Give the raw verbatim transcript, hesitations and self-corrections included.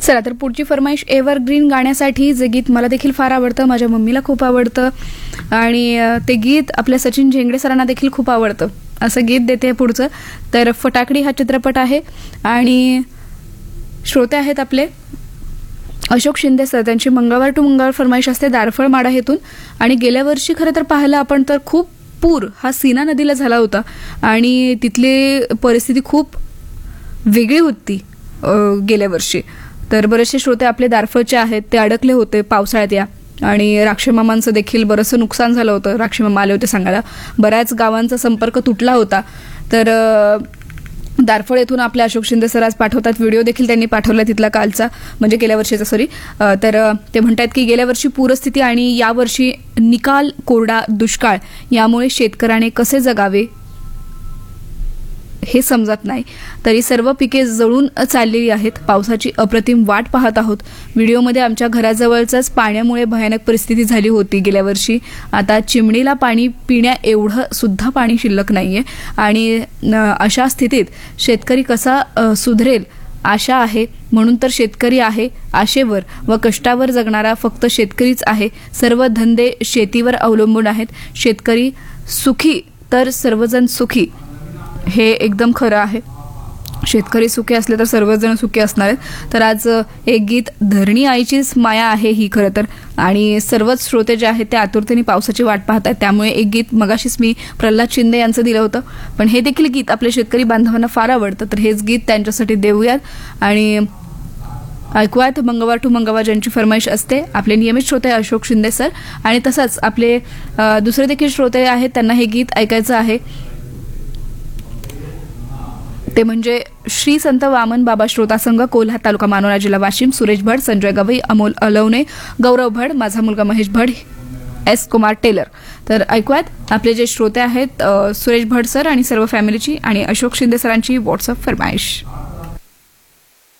चला तर पुढची फरमाईश एव्हरग्रीन गाण्यासाठी, जे गीत मला देखील फार आवडतं, माझ्या मम्मीला खूप आवडतं आणि ते गीत आपल्या सचिन झेंगडे सरांना देखील खूप आवडतं, असं गीत देते पुढचं. तर फटाकडी हा चित्रपट आहे आणि श्रोते आहेत आपले अशोक शिंदे सर. त्यांची मंगळवार टू मंगळवार फरमाईश असते दारफळ माडा हेतून. आणि गेल्या वर्षी खरं तर पाहायला आपण तर खूप पूर हा सीना नदीला झाला होता आणि तिथली परिस्थिती खूप वेगळी होती गेल्या वर्षी. तर बरेचसे श्रोते आपले दारफळचे आहेत, ते अडकले होते पावसाळ्यात या, आणि राक्षमामांचं देखील बरंचसं नुकसान झालं होतं. राक्षमामा आले होते सांगायला. बऱ्याच गावांचा संपर्क तुटला होता. तर दारफळ येथून आपले अशोक शिंदे सर आज पाठवतात, व्हिडिओ देखील त्यांनी पाठवला तिथला कालचा, म्हणजे गेल्या वर्षीचा सॉरी. तर ते म्हणतात की गेल्या वर्षी पूरस्थिती आणि यावर्षी निकाल कोरडा दुष्काळ यामुळे शेतकऱ्याने कसे जगावे हे समजत नाही. तरी सर्व पिके जळून चाललेली आहेत. पावसाची अप्रतिम वाट पाहत आहोत. व्हिडिओमध्ये आमच्या घराजवळचाच पाण्यामुळे भयानक परिस्थिती झाली होती गेल्या वर्षी. आता चिमणीला पाणी पिण्या एवढं सुद्धा पाणी शिल्लक नाहीये आणि अशा स्थितीत शेतकरी कसा सुधरेल आशा आहे. म्हणून तर शेतकरी आहे. आशेवर व कष्टावर जगणारा फक्त शेतकरीच आहे. सर्व धंदे शेतीवर अवलंबून आहेत. शेतकरी सुखी तर सर्वजण सुखी, हे एकदम खरं आहे. शेतकरी सुखी असले तर सर्वजण सुखी असणार आहेत. तर आज एक गीत धरणी आईचीच माया आहे ही खरं तर, आणि सर्वच श्रोते जे आहेत ते आतुरतेने पावसाची वाट पाहत आहेत. त्यामुळे एक गीत मगाशीच मी प्रल्हाद शिंदे यांचं दिलं होतं, पण हे देखील गीत आपल्या शेतकरी बांधवांना फार आवडतं. तर हेच गीत त्यांच्यासाठी देऊयात आणि ऐकूयात. मंगळवार टू मंगळवार ज्यांची फरमाईश असते आपले नियमित श्रोते अशोक शिंदे सर, आणि तसंच आपले दुसरे देखील श्रोते आहेत, त्यांना हे गीत ऐकायचं आहे. ते म्हणजे श्री संत वामन बाबा श्रोता संघ, कोल्हार तालुका, मानोरा जिल्हा, वाशिम. सुरेश भट, संजय गवई, अमोल अलवणे, गौरव भट, माझा मुलगा महेश भट, एस कुमार टेलर. तर ऐकूयात आपले जे श्रोते आहेत सुरेश भट सर आणि सर्व फॅमिलीची आणि अशोक शिंदे सरांची व्हॉट्सअप फरमाईश.